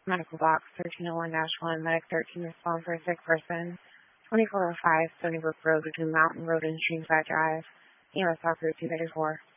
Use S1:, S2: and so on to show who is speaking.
S1: Medical Box 1301-1, Medic 13 respond for a sick person. 2405 Stony Brook Road between Mountain Road and Streamside Drive. EMS Officer 234.